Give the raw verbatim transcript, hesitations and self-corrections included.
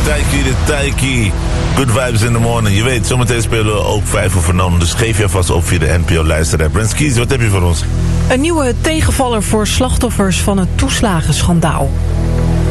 Taiki de Taiki. Good vibes in the morning. Je weet, zometeen spelen we ook vijf voor Vernomen. Dus geef je alvast op via de N P O luisteraar. Brent Skies, wat heb je voor ons? Een nieuwe tegenvaller voor slachtoffers van het toeslagenschandaal.